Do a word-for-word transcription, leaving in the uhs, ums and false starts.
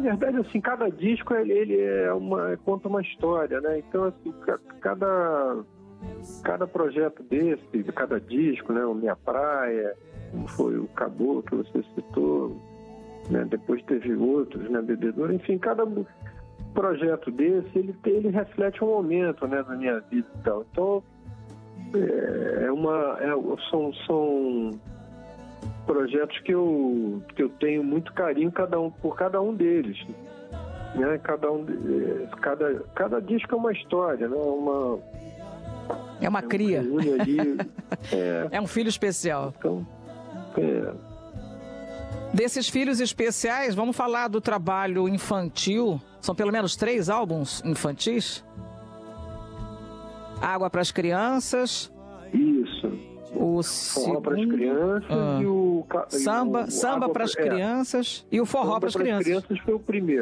verdade, assim, cada disco ele, ele é uma, conta uma história, né? Então, assim, cada, cada projeto desse, cada disco, né? O Minha Praia, como foi o Caboclo que você citou, né? Depois teve outros, né? Bebedouro, enfim, cada projeto desse, ele, ele reflete um momento, né? Da minha vida e tal. Então, é, é uma, é, são... são projetos que eu, que eu tenho muito carinho cada um, por cada um deles, né? Cada um, cada, cada disco é uma história, né? Uma, é uma cria. Um ali, é, é um filho especial. Então, é. Desses filhos especiais, vamos falar do trabalho infantil. São pelo menos três álbuns infantis? Água para as Crianças. Isso. O Forró para as Crianças ah. e o... Samba, e o, samba para as é. Crianças e o Forró para as Crianças. Crianças foi o primeiro.